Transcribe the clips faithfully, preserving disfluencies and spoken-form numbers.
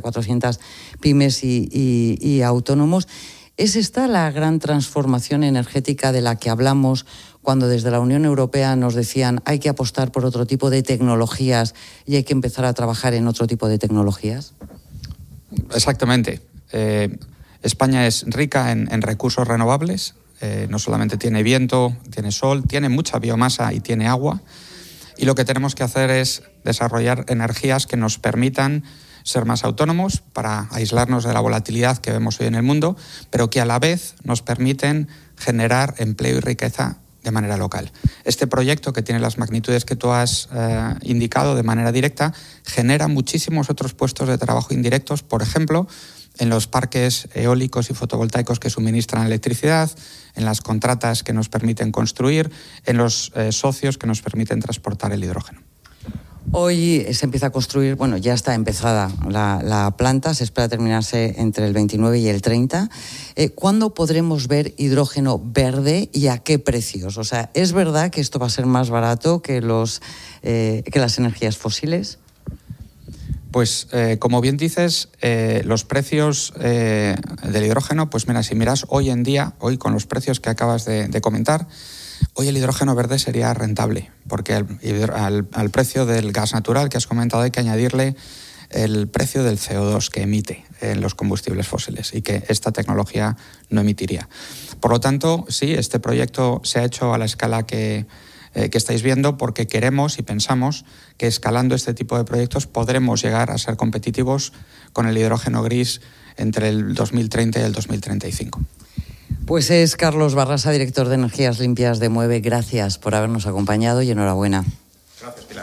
cuatrocientas pymes y, y, y autónomos. ¿Es esta la gran transformación energética de la que hablamos cuando desde la Unión Europea nos decían hay que apostar por otro tipo de tecnologías y hay que empezar a trabajar en otro tipo de tecnologías? Exactamente. Eh, España es rica en, en recursos renovables. Eh, no solamente tiene viento, tiene sol, tiene mucha biomasa y tiene agua. Y lo que tenemos que hacer es desarrollar energías que nos permitan ser más autónomos para aislarnos de la volatilidad que vemos hoy en el mundo, pero que a la vez nos permiten generar empleo y riqueza de manera local. Este proyecto, que tiene las magnitudes que tú has eh, indicado de manera directa, genera muchísimos otros puestos de trabajo indirectos, por ejemplo, en los parques eólicos y fotovoltaicos que suministran electricidad, en las contratas que nos permiten construir, en los eh, socios que nos permiten transportar el hidrógeno. Hoy se empieza a construir, bueno, ya está empezada la, la planta, se espera terminarse entre el veintinueve y el treinta. Eh, ¿Cuándo podremos ver hidrógeno verde y a qué precios? O sea, ¿es verdad que esto va a ser más barato que, los, eh, que las energías fósiles? Pues eh, como bien dices, eh, los precios eh, del hidrógeno, pues mira, si miras hoy en día, hoy con los precios que acabas de, de comentar, hoy el hidrógeno verde sería rentable, porque al, al, al precio del gas natural que has comentado hay que añadirle el precio del C O dos que emite en los combustibles fósiles y que esta tecnología no emitiría. Por lo tanto, sí, este proyecto se ha hecho a la escala que, eh, que estáis viendo porque queremos y pensamos que escalando este tipo de proyectos podremos llegar a ser competitivos con el hidrógeno gris entre el dos mil treinta y el dos mil treinta y cinco. Pues es Carlos Barrasa, director de Energías Limpias de Moeve. Gracias por habernos acompañado y enhorabuena. Gracias, Pilar.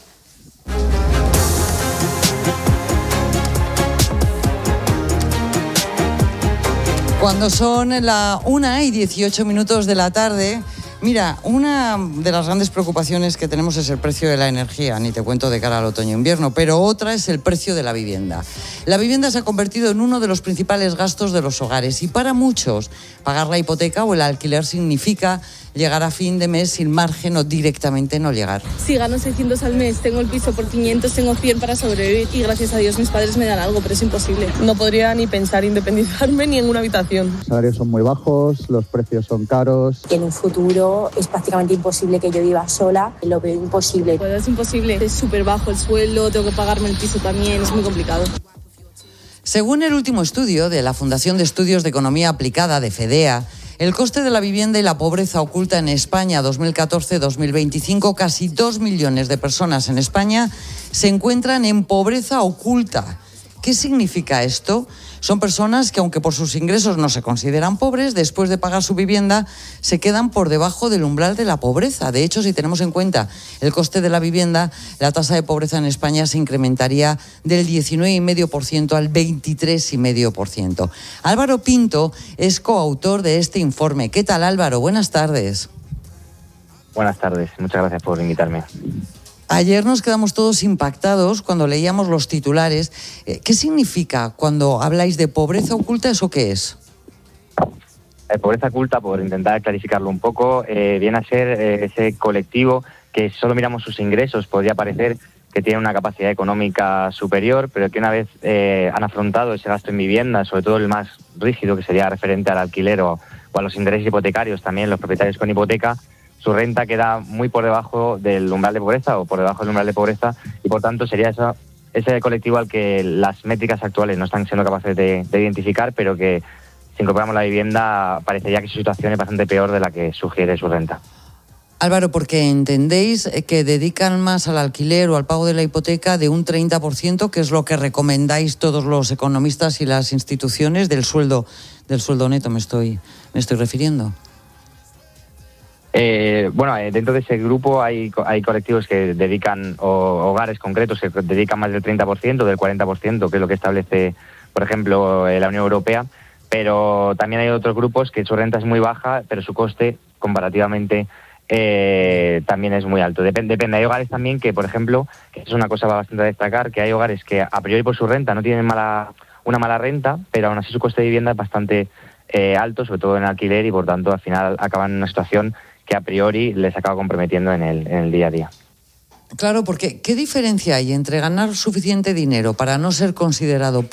Cuando son la una y dieciocho minutos de la tarde, mira, una de las grandes preocupaciones que tenemos es el precio de la energía, ni te cuento de cara al otoño-invierno, pero otra es el precio de la vivienda. La vivienda se ha convertido en uno de los principales gastos de los hogares y para muchos pagar la hipoteca o el alquiler significa llegar a fin de mes sin margen o directamente no llegar. Si gano seiscientos al mes, tengo el piso por quinientos, tengo cien para sobrevivir y gracias a Dios mis padres me dan algo, pero es imposible. No podría ni pensar independizarme ni en una habitación. Los salarios son muy bajos, los precios son caros. En un futuro es prácticamente imposible que yo viva sola, lo veo imposible. Pues es imposible, es súper bajo el sueldo, tengo que pagarme el piso también, es muy complicado. Según el último estudio de la Fundación de Estudios de Economía Aplicada de FEDEA, el coste de la vivienda y la pobreza oculta en España dos mil catorce a dos mil veinticinco, casi dos millones de personas en España se encuentran en pobreza oculta. ¿Qué significa esto? Son personas que, aunque por sus ingresos no se consideran pobres, después de pagar su vivienda se quedan por debajo del umbral de la pobreza. De hecho, si tenemos en cuenta el coste de la vivienda, la tasa de pobreza en España se incrementaría del diecinueve coma cinco por ciento al veintitrés coma cinco por ciento. Álvaro Pinto es coautor de este informe. ¿Qué tal, Álvaro? Buenas tardes. Buenas tardes. Muchas gracias por invitarme. Ayer nos quedamos todos impactados cuando leíamos los titulares. ¿Qué significa cuando habláis de pobreza oculta? ¿Eso qué es? Eh, pobreza oculta, por intentar clarificarlo un poco, eh, viene a ser eh, ese colectivo que solo miramos sus ingresos. Podría parecer que tiene una capacidad económica superior, pero que una vez eh, han afrontado ese gasto en vivienda, sobre todo el más rígido, que sería referente al alquiler o, o a los intereses hipotecarios, también los propietarios con hipoteca, su renta queda muy por debajo del umbral de pobreza o por debajo del umbral de pobreza y por tanto sería esa, ese colectivo al que las métricas actuales no están siendo capaces de, de identificar, pero que si incorporamos la vivienda parecería que su situación es bastante peor de la que sugiere su renta. Álvaro, porque entendéis que dedican más al alquiler o al pago de la hipoteca de un treinta por ciento, que es lo que recomendáis todos los economistas y las instituciones del sueldo, del sueldo neto me estoy, me estoy refiriendo. Eh, bueno, dentro de ese grupo hay, hay colectivos que dedican, o hogares concretos que dedican más del treinta por ciento, del cuarenta por ciento, que es lo que establece, por ejemplo, la Unión Europea, pero también hay otros grupos que su renta es muy baja, pero su coste comparativamente eh, también es muy alto. Depende, depende. Hay hogares también que, por ejemplo, que es una cosa bastante a destacar, que hay hogares que a priori por su renta no tienen mala, una mala renta, pero aún así su coste de vivienda es bastante eh, alto, sobre todo en alquiler, y por tanto al final acaban en una situación que a priori les acaba comprometiendo en el, en el día a día. Claro, porque ¿qué diferencia hay entre ganar suficiente dinero para no ser considerado